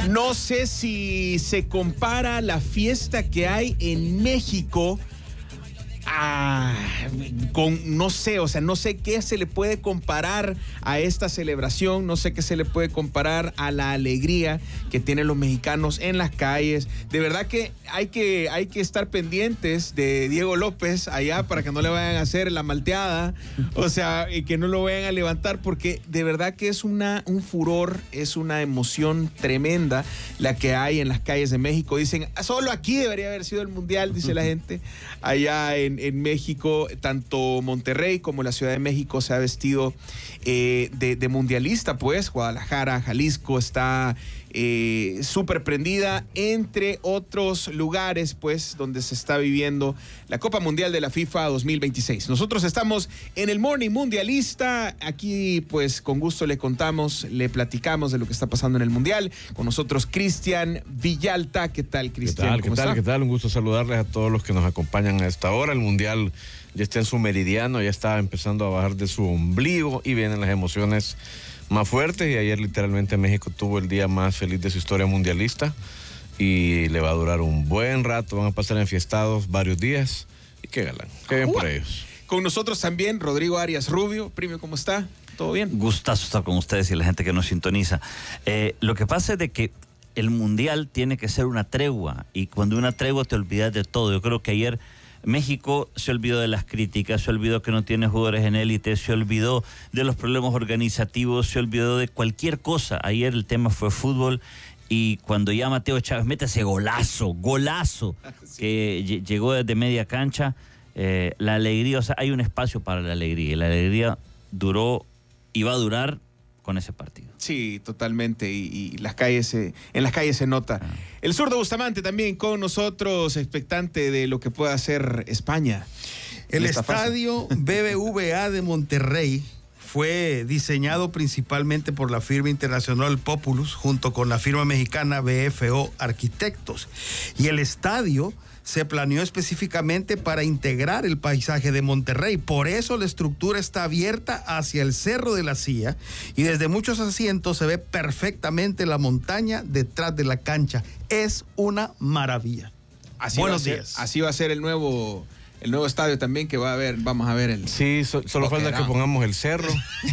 No sé si se compara la fiesta que hay en México con, no sé, o sea, no sé qué se le puede comparar a esta celebración, no sé qué se le puede comparar a la alegría que tienen los mexicanos en las calles. De verdad que hay que estar pendientes de Diego López allá para que no le vayan a hacer la malteada, o sea, y que no lo vayan a levantar, porque de verdad que es un furor, es una emoción tremenda la que hay en las calles de México. Dicen, solo aquí debería haber sido el Mundial, dice la gente. Allá en México, tanto Monterrey como la Ciudad de México se ha vestido de mundialista, pues. Guadalajara, Jalisco está súper prendida, entre otros lugares, pues, donde se está viviendo la Copa Mundial de la FIFA 2026. Nosotros estamos en el Morning Mundialista. Aquí, pues, con gusto le contamos, le platicamos de lo que está pasando en el Mundial. Con nosotros, Cristian Villalta. ¿Qué tal, Cristian? ¿Qué tal? Un gusto saludarles a todos los que nos acompañan a esta hora. El Mundial ya está en su meridiano, ya está empezando a bajar de su ombligo y vienen las emociones más fuertes. Y ayer literalmente México tuvo el día más feliz de su historia mundialista y le va a durar un buen rato. Van a pasar enfiestados varios días y qué galán, qué bien por ellos. Con nosotros también Rodrigo Arias Rubio. Primo, ¿cómo está? ¿Todo bien? Gustazo estar con ustedes y la gente que nos sintoniza. Lo que pasa es de que el Mundial tiene que ser una tregua, y cuando una tregua te olvidas de todo. Yo creo que ayer México se olvidó de las críticas, se olvidó que no tiene jugadores en élite, se olvidó de los problemas organizativos, se olvidó de cualquier cosa. Ayer el tema fue fútbol, y cuando ya Mateo Chávez mete ese golazo, que llegó desde media cancha, la alegría, o sea, hay un espacio para la alegría, y la alegría duró y va a durar con ese partido. Sí, totalmente, y en las calles se nota. El zurdo Bustamante también con nosotros, expectante de lo que pueda hacer España. El estadio BBVA de Monterrey fue diseñado principalmente por la firma internacional Populus junto con la firma mexicana BFO Arquitectos, y el estadio se planeó específicamente para integrar el paisaje de Monterrey. Por eso la estructura está abierta hacia el Cerro de la Silla, y desde muchos asientos se ve perfectamente la montaña detrás de la cancha. Es una maravilla. Buenos días. Así va a ser el nuevo estadio también, que va a haber, vamos a ver el... Sí, solo falta que pongamos el cerro.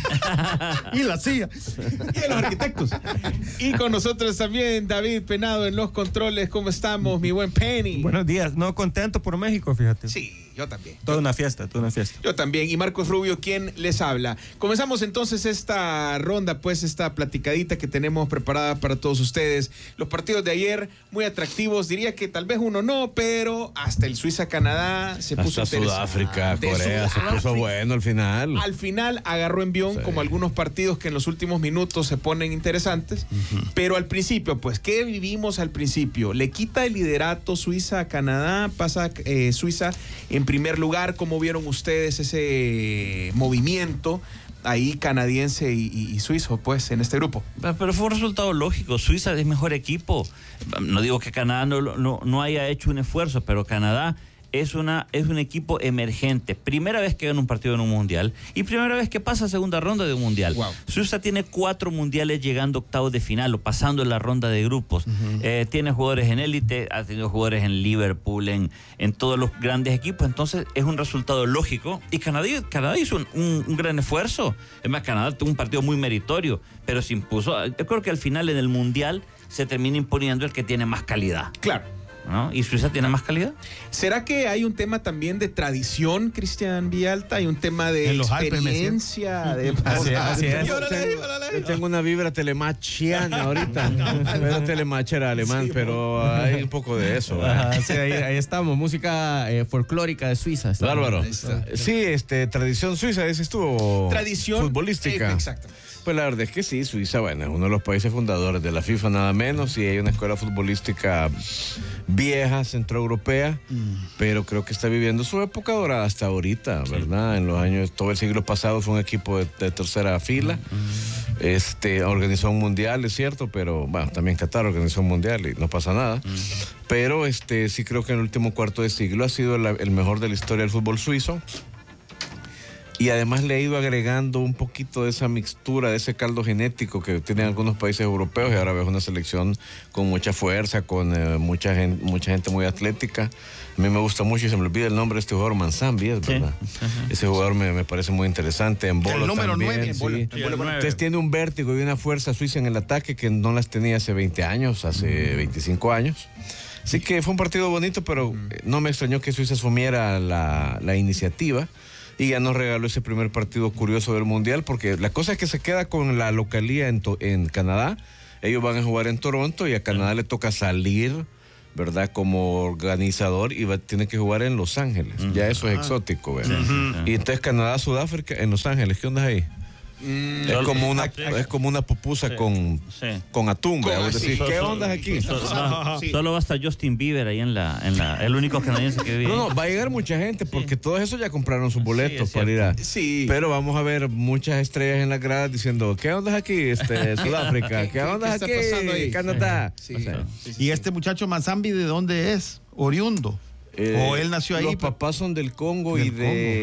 Y la silla. Y los arquitectos. Y con nosotros también David Penado en los controles. ¿Cómo estamos, mi buen Penny? Buenos días. No, contento por México, fíjate. Sí, yo también. Toda una fiesta. Yo también. Y Marcos Rubio, quien les habla. Comenzamos entonces esta ronda, pues, esta platicadita que tenemos preparada para todos ustedes. Los partidos de ayer, muy atractivos. Diría que tal vez uno no, pero hasta el Suiza-Canadá se puso hasta Sudáfrica, Corea, se puso bueno al final. Al final agarró envión, sí, como algunos partidos que en los últimos minutos se ponen interesantes. Pero al principio, pues, ¿qué vivimos al principio? Le quita el liderato Suiza a Canadá, pasa Suiza en primer lugar. ¿Cómo vieron ustedes ese movimiento ahí canadiense y suizo, pues, en este grupo? Pero fue un resultado lógico. Suiza es mejor equipo. No digo que Canadá no haya hecho un esfuerzo, pero Canadá es un equipo emergente. Primera vez que gana un partido en un mundial, y primera vez que pasa a segunda ronda de un mundial. Wow. Suiza tiene 4 mundiales llegando a octavos de final o pasando en la ronda de grupos. Tiene jugadores en élite, ha tenido jugadores en Liverpool, en todos los grandes equipos. Entonces es un resultado lógico, y Canadá hizo un gran esfuerzo. Es más, Canadá tuvo un partido muy meritorio, pero se impuso. Yo creo que al final en el mundial se termina imponiendo el que tiene más calidad. Claro, ¿no? ¿Y Suiza tiene más calidad? ¿Será que hay un tema también de tradición, Cristian Villalta? ¿Hay un tema de experiencia? Yo tengo una vibra telemachiana ahorita. Pero Telemach era alemán, sí, pero hay un poco de eso. Sí, ahí estamos, música folclórica de Suiza. Bárbaro. Sí, tradición suiza, ese estuvo. Tradición futbolística. Exacto. Pues la verdad es que sí, Suiza, bueno, es uno de los países fundadores de la FIFA, nada menos, y hay una escuela futbolística vieja, centroeuropea, pero creo que está viviendo su época dorada hasta ahorita, ¿verdad? En los años, todo el siglo pasado fue un equipo de tercera fila. Organizó un mundial, es cierto, pero bueno, también Qatar organizó un mundial y no pasa nada. Pero sí creo que en el último cuarto de siglo ha sido el mejor de la historia del fútbol suizo. Y además le ha ido agregando un poquito de esa mixtura, de ese caldo genético que tienen algunos países europeos, y ahora ves una selección con mucha fuerza, con mucha gente muy atlética. A mí me gusta mucho, y se me olvida el nombre de este jugador, Manzambi, es verdad. Ese jugador me parece muy interesante. En bolo el número también, 9. sí. Entonces tiene un vértigo y una fuerza Suiza en el ataque que no las tenía hace 20 años, hace 25 años. Así que fue un partido bonito, pero no me extrañó que Suiza asumiera la iniciativa. Y ya nos regaló ese primer partido curioso del Mundial, porque la cosa es que se queda con la localía en Canadá. Ellos van a jugar en Toronto y a Canadá le toca salir, ¿verdad?, como organizador, y tiene que jugar en Los Ángeles. Ya eso es exótico, ¿verdad? Y entonces Canadá, Sudáfrica, en Los Ángeles. ¿Qué onda ahí? Es como una pupusa con atún, ¿verdad? ¿Qué onda aquí? Solo basta Justin Bieber ahí en el único canadiense que vive. No, va a llegar mucha gente porque todos esos ya compraron sus boletos para ir a. Sí. Pero vamos a ver muchas estrellas en las gradas diciendo, ¿qué onda aquí? Sudáfrica, ¿qué onda aquí? Canadá. Sí. O sea, Y este muchacho Manzambi, ¿de dónde es? Oriundo. ¿O él nació ahí? Los papás son del Congo y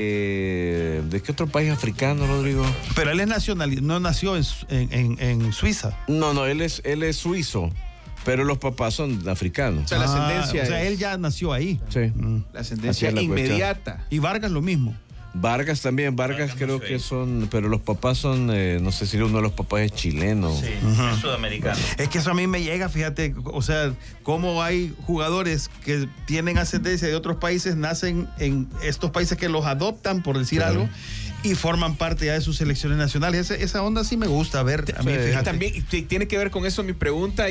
¿de qué otro país africano, Rodrigo? Pero él es no nació en Suiza. No, él es suizo, pero los papás son africanos. O sea, la ascendencia o sea, él ya nació ahí. Sí. La ascendencia Así es la inmediata. Y Vargas lo mismo. Vargas también, Vargas creo que son, pero los papás son, no sé si uno de los papás es chileno. Sí, es sudamericano. Es que eso a mí me llega, fíjate, o sea, cómo hay jugadores que tienen ascendencia de otros países, nacen en estos países que los adoptan, por decir algo, y forman parte ya de sus selecciones nacionales. Esa onda sí me gusta ver. A mí, fíjate. También tiene que ver con eso mi pregunta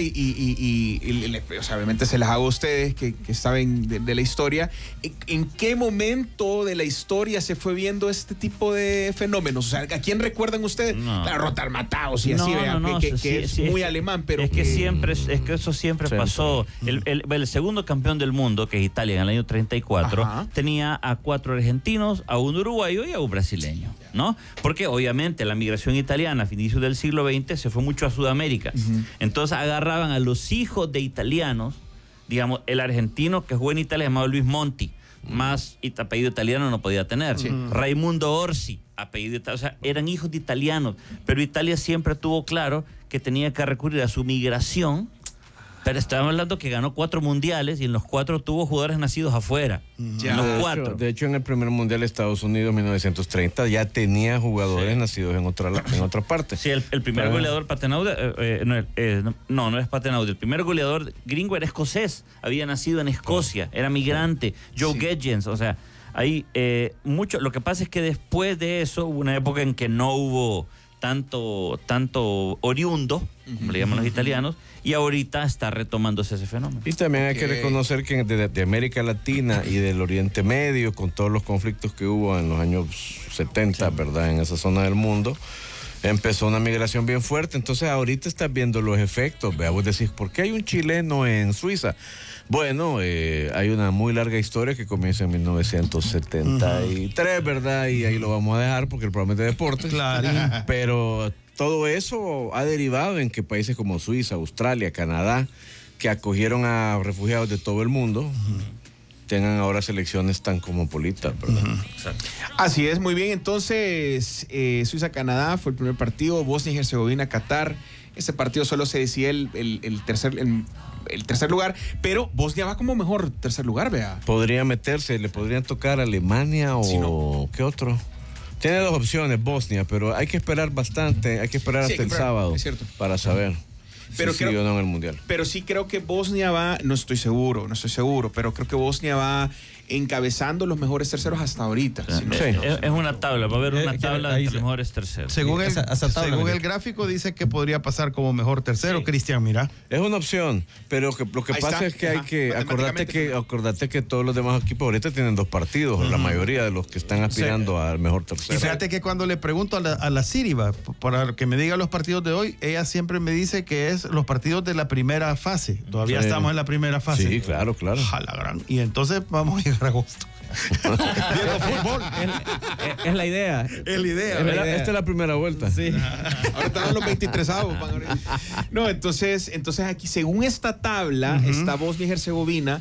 o sea, obviamente se las hago a ustedes que saben de la historia. ¿En qué momento de la historia se fue viendo este tipo de fenómenos? O sea, ¿a quién recuerdan ustedes? Claro, Rotar Mataos y así, que es muy alemán, pero... Es que eso siempre pasó. El segundo campeón del mundo, que es Italia en el año 34, tenía a 4 argentinos, a un uruguayo y a un brasileño, ¿no? Porque obviamente la migración italiana a inicios del siglo XX se fue mucho a Sudamérica. Entonces agarraban a los hijos de italianos, digamos, el argentino que jugó en Italia llamado Luis Monti, más apellido italiano no podía tener. Raimundo Orsi, apellido italiano, o sea, eran hijos de italianos, pero Italia siempre tuvo claro que tenía que recurrir a su migración. Pero estábamos hablando que ganó 4 mundiales y en los 4 tuvo jugadores nacidos afuera. En los 4. De hecho, en el primer mundial de Estados Unidos, 1930, ya tenía jugadores nacidos en otra parte. Sí, el primer goleador Patenaude, no es Patenaude. El primer goleador gringo era escocés, había nacido en Escocia, era migrante. Joe Gedgens, o sea, hay mucho. Lo que pasa es que después de eso hubo una época en que no hubo tanto oriundo, como le llaman los italianos, y ahorita está retomándose ese fenómeno. Y también hay que reconocer que de América Latina y del Oriente Medio, con todos los conflictos que hubo en los años 70, ¿verdad?, en esa zona del mundo, empezó una migración bien fuerte. Entonces ahorita estás viendo los efectos. Vos decís, ¿por qué hay un chileno en Suiza? Bueno, hay una muy larga historia que comienza en 1973, ¿verdad? Y ahí lo vamos a dejar porque el programa es de deportes. Claro. Pero todo eso ha derivado en que países como Suiza, Australia, Canadá, que acogieron a refugiados de todo el mundo, tengan ahora selecciones tan cosmopolitas, ¿verdad? Exacto. Así es, muy bien. Entonces, Suiza-Canadá fue el primer partido, Bosnia y Herzegovina-Qatar. Ese partido solo se decía el tercer lugar, pero Bosnia va como mejor tercer lugar, vea. Podría meterse, le podrían tocar a Alemania o... Sí, no. ¿Qué otro? Tiene 2 opciones, Bosnia, pero hay que esperar bastante, hay que esperar hasta el sábado para saber pero si sigue o no en el Mundial. Pero sí creo que Bosnia va, no estoy seguro, pero creo que Bosnia va encabezando los mejores terceros hasta ahorita. Sí. Es una tabla, va a haber una tabla de los mejores terceros. Según el gráfico dice que podría pasar como mejor tercero, Cristian, mira. Es una opción, pero lo que pasa es que hay que acordate que todos los demás equipos ahorita tienen 2 partidos, la mayoría de los que están aspirando al mejor tercero. Y fíjate que cuando le pregunto a la Siriba para que me diga los partidos de hoy, ella siempre me dice que es los partidos de la primera fase. Todavía estamos en la primera fase. Sí, claro. Y entonces vamos a llegar a agosto. Viendo fútbol. Es la idea. Es la idea. Esta es la primera vuelta. Sí. Ahora están los 23avos. No, entonces aquí, según esta tabla, está Bosnia y Herzegovina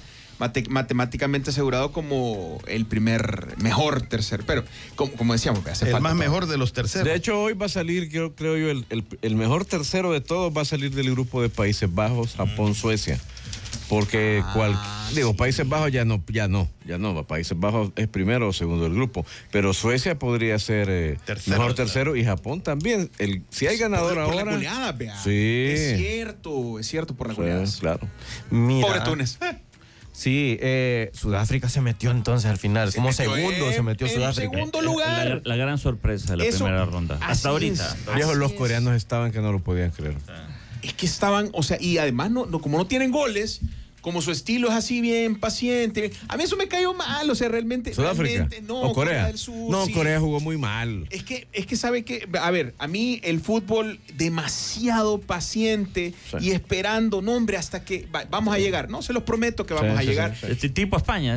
matemáticamente asegurado como el mejor tercero. Pero, como decíamos, hace el falta más todo. mejor de los terceros. De hecho, hoy va a salir, creo yo, el mejor tercero de todos va a salir del grupo de Países Bajos, Japón, Suecia. Porque Países Bajos ya no. Países Bajos es primero o segundo del grupo. Pero Suecia podría ser mejor tercero y Japón también. Si hay ganador por ahora. Por la goleada, vea. Sí. Es cierto, por la goleada. Claro. Mira, Pobre Túnez. Sí, Sudáfrica se metió entonces al final. Como segundo se metió en Sudáfrica. segundo lugar. La gran sorpresa de la primera ronda. Hasta ahorita. Viejos, los coreanos estaban que no lo podían creer. Es que estaban, y además como no tienen goles, como su estilo es así bien paciente, a mí eso me cayó mal, realmente. ¿Sudáfrica? No, ¿O Corea? del Sur, No, sí. Corea jugó muy mal. Es que sabe que, a ver, a mí el fútbol demasiado paciente y esperando, no hombre, hasta que vamos a llegar, no, se los prometo que vamos a llegar. Este tipo España.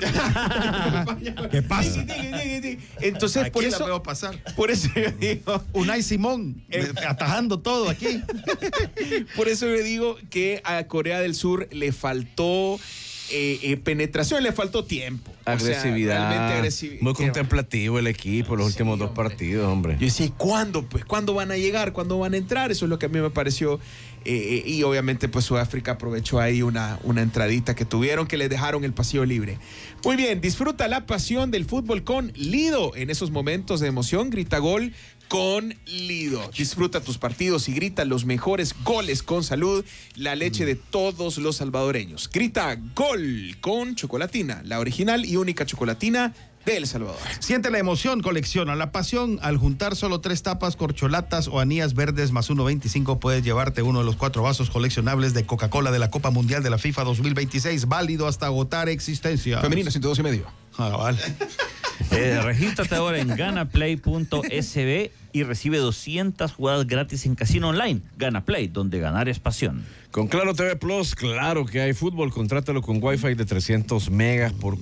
¿Qué pasa? Entonces, Aquí la veo pasar. por eso yo digo, Unai Simón atajando todo aquí. por eso yo digo que a Corea del Sur le faltó penetración, le faltó tiempo. Agresividad. Realmente agresividad. Muy contemplativo el equipo, los últimos dos partidos, hombre. Yo decía, ¿cuándo? Pues, ¿cuándo van a llegar? ¿Cuándo van a entrar? Eso es lo que a mí me pareció. Y obviamente, pues Sudáfrica aprovechó ahí una entradita que tuvieron, que les dejaron el pasillo libre. Muy bien, disfruta la pasión del fútbol con Lido. En esos momentos de emoción, grita gol con Lido. Disfruta tus partidos y grita los mejores goles con salud, la leche de todos los salvadoreños. Grita gol con Chocolatina, la original y única chocolatina de El Salvador. Siente la emoción, colecciona la pasión. Al juntar solo 3 tapas, corcholatas o anillas verdes más 1.25 puedes llevarte uno de los 4 vasos coleccionables de Coca-Cola de la Copa Mundial de la FIFA 2026, válido hasta agotar existencia. Femenino, 102.5. Vale. Regístrate ahora en ganaplay.sb y recibe 200 jugadas gratis en casino online. Gana Play, donde ganar es pasión. Con Claro TV Plus, claro que hay fútbol. Contrátalo con Wi-Fi de 300 megas por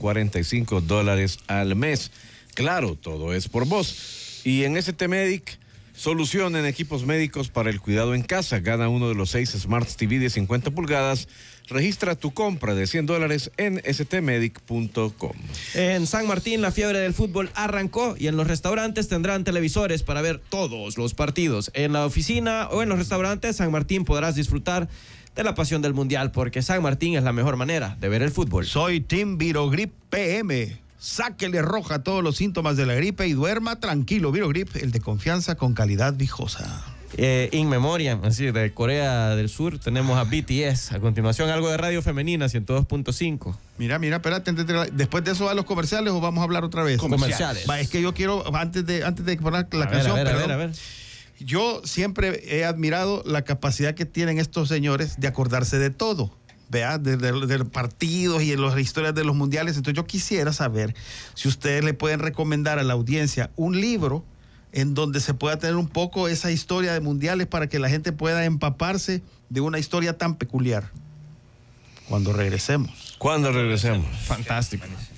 $45 al mes. Claro, todo es por vos. Y en ST Medic, solución en equipos médicos para el cuidado en casa. Gana uno de los 6 Smart TV de 50 pulgadas. Registra tu compra de $100 en stmedic.com. En San Martín la fiebre del fútbol arrancó y en los restaurantes tendrán televisores para ver todos los partidos. En la oficina o en los restaurantes San Martín podrás disfrutar de la pasión del mundial, porque San Martín es la mejor manera de ver el fútbol. Soy Team Virogrip PM. Sáquele roja a todos los síntomas de la gripe y duerma tranquilo. Virogrip, el de confianza con calidad viejosa. In Memoriam, así de Corea del Sur, tenemos a BTS. A continuación, algo de radio femenina, 102.5. Mira, espérate, después de eso a los comerciales o vamos a hablar otra vez. Comerciales. Es que yo quiero, antes de poner la canción, a ver. Yo siempre he admirado la capacidad que tienen estos señores de acordarse de todo. Vea, de los partidos y de las historias de los mundiales. Entonces yo quisiera saber si ustedes le pueden recomendar a la audiencia un libro en donde se pueda tener un poco esa historia de mundiales para que la gente pueda empaparse de una historia tan peculiar. Cuando regresemos. ¿Cuándo regresemos? Fantástico.